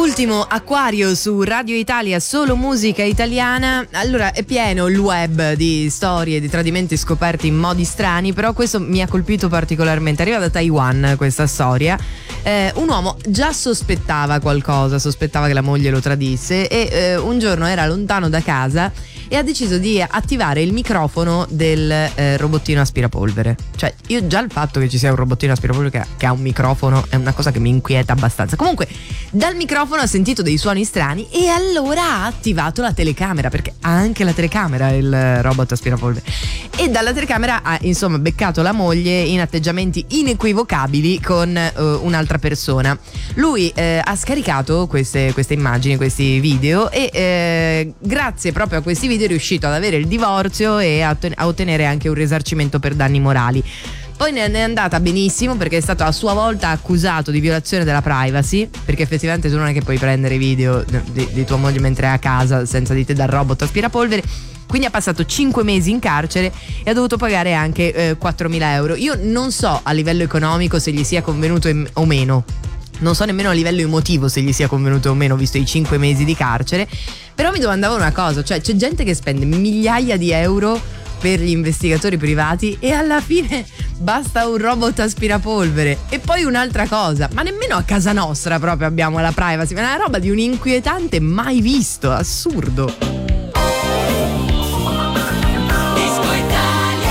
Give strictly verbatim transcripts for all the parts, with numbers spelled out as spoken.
Ultimo Acquario su Radio Italia, solo musica italiana. Allora, è pieno il web di storie di tradimenti scoperti in modi strani, però questo mi ha colpito particolarmente. Arriva da Taiwan questa storia. Eh, un uomo già sospettava qualcosa, sospettava che la moglie lo tradisse e eh, un giorno era lontano da casa e ha deciso di attivare il microfono del eh, robottino aspirapolvere. Cioè, io già il fatto che ci sia un robottino aspirapolvere che, che ha un microfono è una cosa che mi inquieta abbastanza. Comunque, dal microfono ha sentito dei suoni strani e allora ha attivato la telecamera, perché ha anche la telecamera il robot aspirapolvere, e dalla telecamera ha insomma beccato la moglie in atteggiamenti inequivocabili con uh, un'altra persona. Lui eh, ha scaricato queste, queste immagini, questi video e eh, grazie proprio a questi video è riuscito ad avere il divorzio e a, a ottenere anche un risarcimento per danni morali. Poi ne è andata benissimo perché è stato a sua volta accusato di violazione della privacy, perché effettivamente tu non è che puoi prendere video di, di tua moglie mentre è a casa senza di te dal robot aspirapolvere. Quindi ha passato cinque mesi in carcere e ha dovuto pagare anche eh, quattromila euro. Io non so a livello economico se gli sia convenuto em- o meno. Non so nemmeno a livello emotivo se gli sia convenuto o meno, visto i cinque mesi di carcere. Però mi domandavo una cosa, cioè c'è gente che spende migliaia di euro per gli investigatori privati e alla fine basta un robot aspirapolvere. E poi un'altra cosa, ma nemmeno a casa nostra proprio abbiamo la privacy, ma è una roba di un inquietante mai visto, assurdo.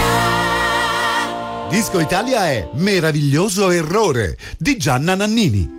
Disco Italia è Meraviglioso Errore di Gianna Nannini.